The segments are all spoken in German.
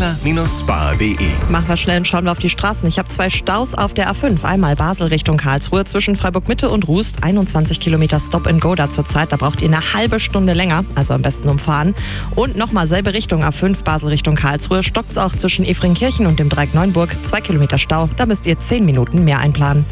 driller-spa.de. Machen wir schnell und schauen wir auf die Straßen. Ich habe 2 Staus auf der A5. Einmal Basel Richtung Karlsruhe zwischen Freiburg-Mitte und Rust. 21 Kilometer Stop-and-Go da zurzeit. Da braucht ihr eine halbe Stunde länger, also am besten umfahren. Und nochmal selbe Richtung A5 Basel Richtung Karlsruhe. Stockt's auch zwischen Efringkirchen und dem Dreieck Neuenburg. 2 Kilometer Stau. Da müsst ihr 10 Minuten mehr einplanen.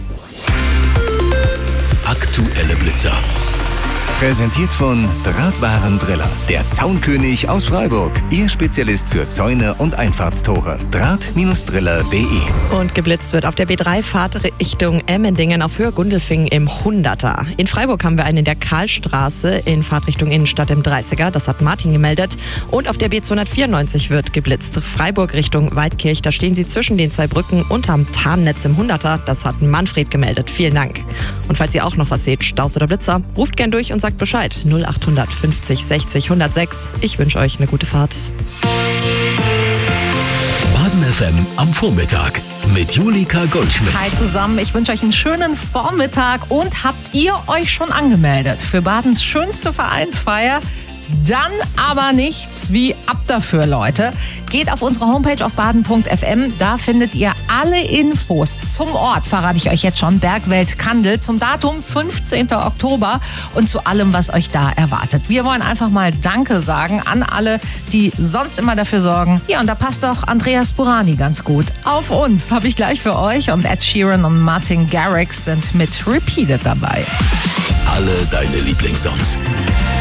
Aktuelle Blitzer. Präsentiert von Drahtwarendriller, der Zaunkönig aus Freiburg. Ihr Spezialist für Zäune und Einfahrtstore. Draht-driller.de. Und geblitzt wird auf der B3-Fahrt Richtung Emmendingen auf Höhe Gundelfingen im 100er. In Freiburg haben wir einen in der Karlstraße in Fahrtrichtung Innenstadt im 30er. Das hat Martin gemeldet. Und auf der B294 wird geblitzt. Freiburg Richtung Waldkirch. Da stehen sie zwischen den 2 Brücken unterm Tarnnetz im 100er. Das hat Manfred gemeldet. Vielen Dank. Und falls ihr auch noch was seht, Staus oder Blitzer, ruft gern durch und sagt Bescheid. 0800 50 60 106. Ich wünsche euch eine gute Fahrt. Baden FM am Vormittag mit Julika Goldschmidt. Hi zusammen, ich wünsche euch einen schönen Vormittag. Und habt ihr euch schon angemeldet für Badens schönste Vereinsfeier? Dann aber nichts wie ab dafür, Leute. Geht auf unsere Homepage auf baden.fm. Da findet ihr alle Infos zum Ort, verrate ich euch jetzt schon, Bergwelt Kandel, zum Datum 15. Oktober und zu allem, was euch da erwartet. Wir wollen einfach mal Danke sagen an alle, die sonst immer dafür sorgen. Ja, und da passt auch Andreas Burani ganz gut. Auf uns habe ich gleich für euch, und Ed Sheeran und Martin Garrix sind mit Repeated dabei. Alle deine Lieblingssongs.